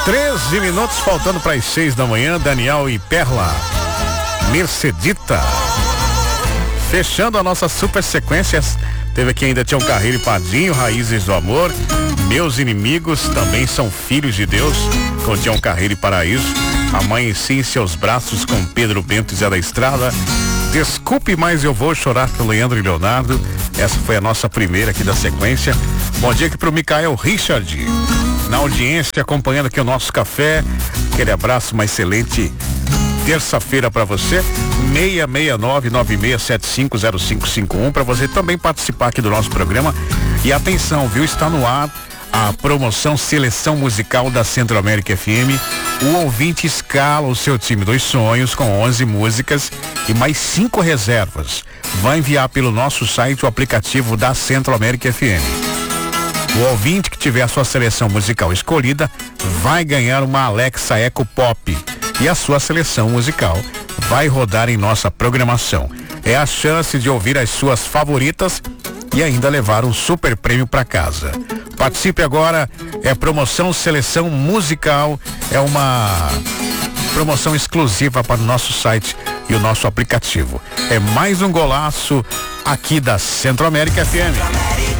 13 minutos faltando para as 6 da manhã, Daniel e Perla, Mercedita. Fechando a nossa super sequências, teve aqui ainda Tião Carreiro e Padrinho, Raízes do Amor. Meus inimigos também são filhos de Deus, com Tião Carreiro e Paraíso. Amanheci em seus braços com Pedro Bento e Zé da Estrada. Desculpe, mas eu vou chorar com Leandro e Leonardo. Essa foi a nossa primeira aqui da sequência. Bom dia aqui pro Micael Richard, na audiência, acompanhando aqui o nosso café. Aquele abraço, uma excelente terça-feira para você. 669-9675-0551 para você também participar aqui do nosso programa. E atenção, viu? Está no ar a promoção Seleção Musical da Centro-América FM. O ouvinte escala o seu time dos sonhos com 11 músicas e mais 5 reservas. Vai enviar pelo nosso site o aplicativo da Centro-América FM. O ouvinte que tiver a sua seleção musical escolhida vai ganhar uma Alexa Eco Pop. E a sua seleção musical vai rodar em nossa programação. É a chance de ouvir as suas favoritas e ainda levar um super prêmio para casa. Participe agora, é promoção Seleção Musical, é uma promoção exclusiva para o nosso site e o nosso aplicativo. É mais um golaço aqui da Centro-América FM.